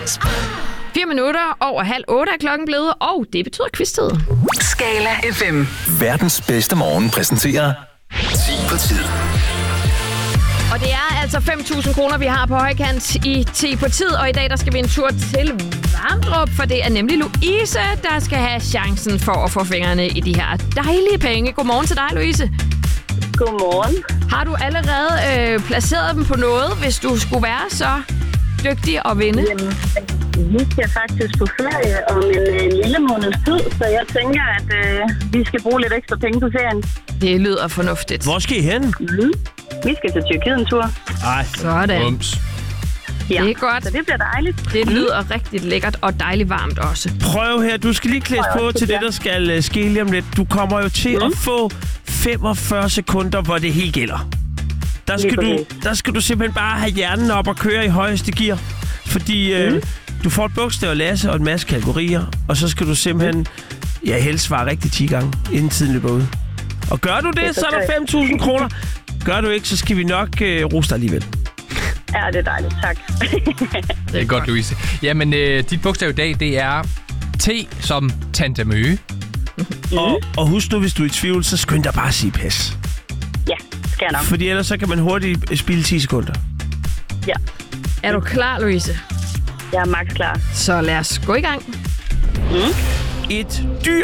4 minutter over 7:30 er klokken blevet, og det betyder quiz-tid. Skala FM. Verdens bedste morgen præsenterer 10 på tid. Og det er altså 5.000 kroner, vi har på højkant i 10 på tid. Og i dag der skal vi en tur til Vamdrup, for det er nemlig Louise, der skal have chancen for at få fingrene i de her dejlige penge. Godmorgen til dig, Louise. Godmorgen. Har du allerede placeret dem på noget, hvis du skulle være så dygtig at vinde? Jamen, vi skal faktisk på ferie om en lille måneds tid, så jeg tænker, at vi skal bruge lidt ekstra penge på ferien. Det lyder fornuftigt. Hvor skal I hen? Vi skal til Tyrkiet en tur. Ej, Sådan. bums. Ja, Det er godt. så det bliver dejligt. Det lyder rigtig lækkert og dejligt varmt også. Prøv her, du skal lige klædes på til det, der skal ske lige om lidt. Du kommer jo til at få 45 sekunder, hvor det helt gælder. Der skal du simpelthen bare have hjernen op og køre i højeste gear. Fordi du får et bogstav at læse og en masse kategorier. Og så skal du simpelthen helst svare rigtig 10 gange, inden tiden løber ud. Og gør du det, så er der 5.000 kroner. Gør du ikke, så skal vi nok rose dig alligevel. Ja, det er dejligt. Tak. Det er godt, Louise. Jamen, dit bogstav i dag, det er T som Tante Møge. Og husk nu, hvis du er i tvivl, så skynd dig bare at sige pas. Ja, skal jeg nok. Fordi ellers så kan man hurtigt spilde 10 sekunder. Ja, Er du klar, Louise? jeg er max klar. Så lad os gå i gang. Et dyr.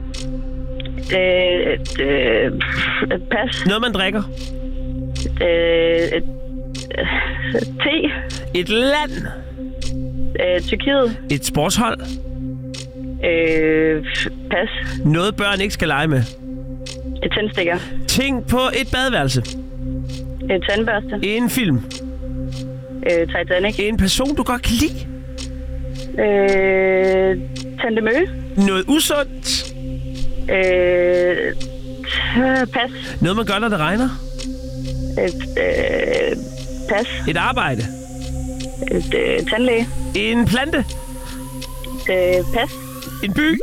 Pas. Noget, man drikker. Te. Et land. Tyrkiet. Et sportshold. Pas. Noget, børn ikke skal lege med. Tændstikker. Ting på et badeværelse. Tandbørste. En film. Titanic. En person, du godt kan lide. Tante Møge. Noget usundt. Pas. Noget, man gør, når det regner. Pas. Et arbejde. Tandlæge. En plante. Pas. En by.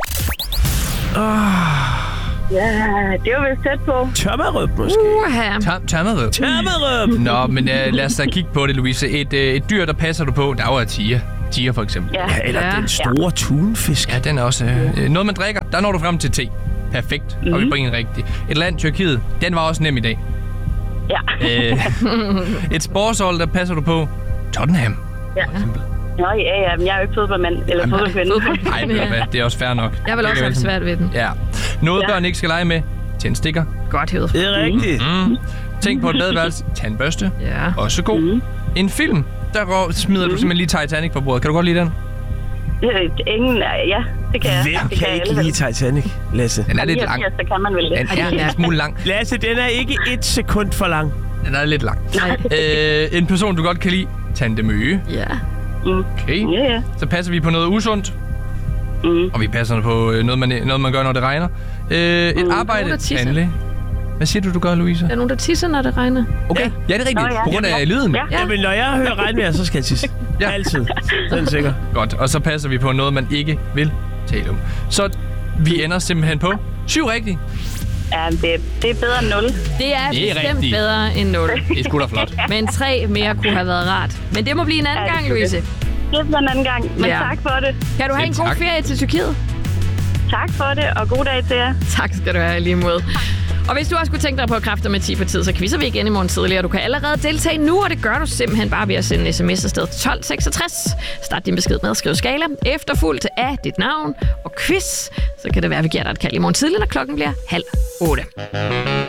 Ja, det var vist tæt på. Tømmerøb, måske. Tørmerød. Tømmerøb. Nå, men lad os da kigge på det, Louise. Et dyr, der passer du på, der er jo tiger. Tiger, for eksempel. Ja. Ja, eller den store tunfisk. Ja, den er også... noget, man drikker, der når du frem til te. Perfekt. Og vi bringer en rigtig. Et land, Tyrkiet, den var også nem i dag. Ja. Et sportshold, der passer du på, Tottenham. Ja. Nå, ja, men jeg er jo ikke fodboldmand eller fodboldkvinde. Nej, det er også fair nok. Jeg vil også have det svært ved den. Ja. Noget, børn ikke skal lege med, tændstikker. Godt hævet. Det er rigtigt. Tænk på et badeværelse, tandbørste. Ja. Også god. En film, der smider du simpelthen lige Titanic på bordet. Kan du godt lide den? Ingen, ja, det kan jeg. Hvem det kan ikke lide Titanic, Lasse? Den er lidt lang. Så kan man vel det. Den er en lille smule lang. Lasse, den er ikke 1 sekund for lang. Den er lidt lang. En person, du godt kan lide, Tante Møge. Ja. Okay. Ja. Så passer vi på noget usundt. Og vi passer på noget, man gør, når det regner. Et arbejde, tandlæge. Hvad siger du gør, Louise? Der er nogen, der tisser, når det regner. Okay. Ja, det er rigtigt. Nå, ja. På grund af lyden. Ja. Jamen, når jeg hører regnvejr, så skal jeg tisse. Ja. Altid. Den er sikker. Godt. Og så passer vi på noget, man ikke vil tale om. Så vi ender simpelthen på 7 rigtigt. Ja, det er bedre end 0. Det er Det er bestemt rigtigt. bedre end 0. Det er sgu da flot. Men 3 mere kunne have været rart. Men det må blive en anden gang, Louise. Det bliver en anden gang, men tak for det. Kan du have en god tak. ferie til Tyrkiet? Tak for det, og god dag til jer. Tak skal du have, lige mod. Og hvis du også kunne tænke dig på kræfter med 10 på tid, så quizzer vi igen i morgen tidligere. Du kan allerede deltage nu, og det gør du simpelthen bare ved at sende en sms afsted 1266. Start din besked med at skrive skala, efterfulgt af dit navn og quiz. Så kan det være, at vi giver dig et kald i morgen tidligere, når klokken bliver 7:30.